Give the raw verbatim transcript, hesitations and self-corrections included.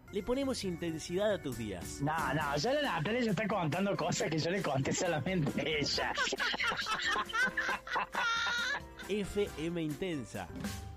le ponemos intensidad a tus días. No, no, ya la Natalia ya está contando cosas que yo le conté solamente a ella. F M Intensa.